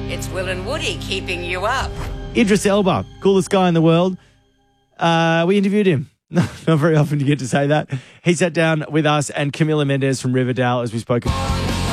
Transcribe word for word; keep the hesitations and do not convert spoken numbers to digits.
It's Will and Woody keeping you up. Idris Elba, coolest guy in the world. Uh, we interviewed him. Not very often you get to say that. He sat down with us and Camila Mendes from Riverdale, as we spoke.